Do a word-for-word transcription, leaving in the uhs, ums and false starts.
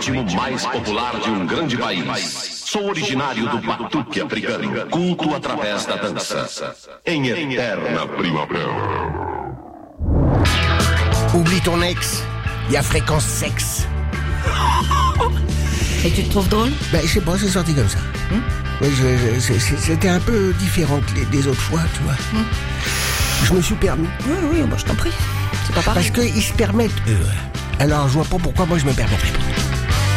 ritmo mais popular de um grande país. Sou originário do batuque africano, culto através da dança, em eterna primavera. Oublie ton ex, il y a fréquence sexe. Et tu te trouves drôle? Ben, je sais pas, c'est sorti comme ça. Hum? Oui, je, je, c'est- c'était un peu différent que les, les autres fois, tu vois. Hum. Je me suis permis. Oui, oui, bah, je t'en prie. C'est pas pareil. Parce qu'ils se permettent, eux. Alors, je vois pas pourquoi moi je me permettrais pas.